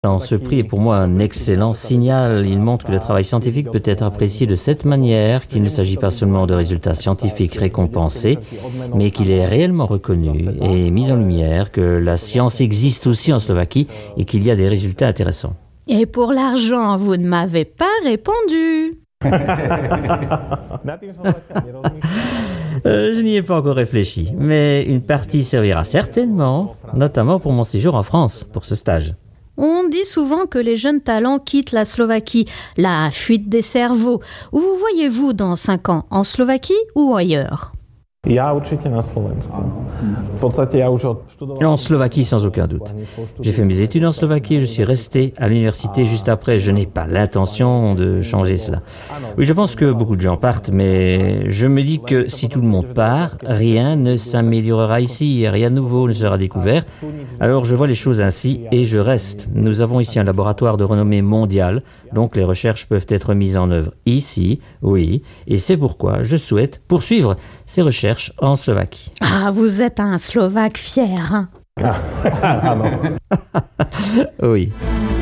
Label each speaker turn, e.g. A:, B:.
A: Ce prix est pour moi un excellent signal. Il montre que le travail scientifique peut être apprécié de cette manière, qu'il ne s'agit pas seulement de résultats scientifiques récompensés, mais qu'il est réellement reconnu et mis en lumière que la science existe aussi en Slovaquie et qu'il y a des résultats intéressants.
B: Et pour l'argent, vous ne m'avez pas répondu.
A: Je n'y ai pas encore réfléchi, mais une partie servira certainement, notamment pour mon séjour en France, pour ce stage.
B: On dit souvent que les jeunes talents quittent la Slovaquie, la fuite des cerveaux. Où vous voyez-vous dans 5 ans, en Slovaquie ou ailleurs ?
A: En Slovaquie, sans aucun doute. J'ai fait mes études en Slovaquie et je suis resté à l'université juste après. Je n'ai pas l'intention de changer cela. Oui, je pense que beaucoup de gens partent, mais je me dis que si tout le monde part, rien ne s'améliorera ici, rien de nouveau ne sera découvert. Alors je vois les choses ainsi et je reste. Nous avons ici un laboratoire de renommée mondiale, donc les recherches peuvent être mises en œuvre ici, oui, et c'est pourquoi je souhaite poursuivre ces recherches en Slovaquie.
B: Ah, vous êtes un Slovaque fier, hein ?
A: Oui.